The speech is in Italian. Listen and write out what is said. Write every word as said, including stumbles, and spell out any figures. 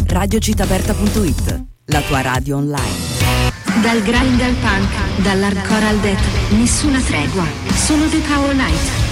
radio città aperta punto it, la tua radio online. Dal grind al punk, dall'hardcore al death, nessuna tregua, solo The Power Night.